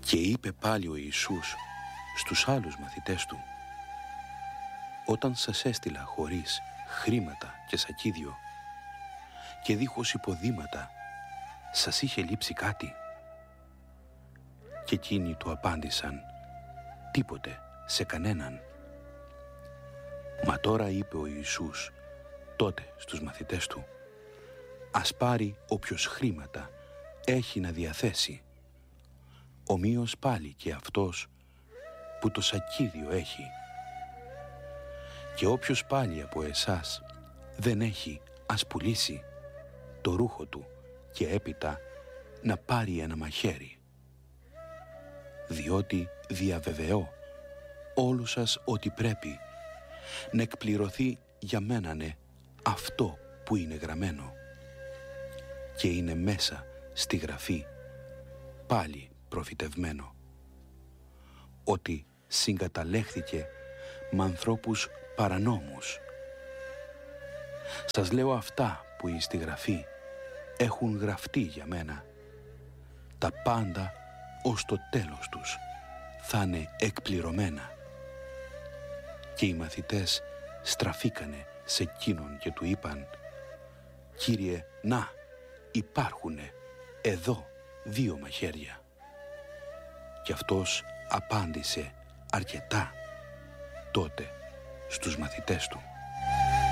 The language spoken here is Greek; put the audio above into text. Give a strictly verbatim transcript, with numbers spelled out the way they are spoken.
Και είπε πάλι ο Ιησούς στους άλλους μαθητές του: «Όταν σας έστειλα χωρίς χρήματα και σακίδιο και δίχως υποδήματα, σας είχε λείψει κάτι?» Και εκείνοι του απάντησαν: «Τίποτε, σε κανέναν». Μα τώρα είπε ο Ιησούς τότε στους μαθητές του: «Ας πάρει όποιος χρήματα έχει να διαθέσει, ομοίως πάλι και αυτός που το σακίδιο έχει. Και όποιος πάλι από εσάς δεν έχει, ας πουλήσει το ρούχο του και έπειτα να πάρει ένα μαχαίρι. Διότι διαβεβαιώ όλους σας ότι πρέπει να εκπληρωθεί για μένανε αυτό που είναι γραμμένο. Και είναι μέσα στη γραφή πάλι προφητευμένο, ότι συγκαταλέχθηκε με ανθρώπους παρανόμους. Σας λέω αυτά που εις τη γραφή έχουν γραφτεί για μένα. Τα πάντα ως το τέλος τους θα είναι εκπληρωμένα». Και οι μαθητές στραφήκανε σε εκείνον και του είπαν: «Κύριε, να, υπάρχουνε εδώ δύο μαχαίρια». Και αυτός απάντησε αρκετά τότε στους μαθητές του.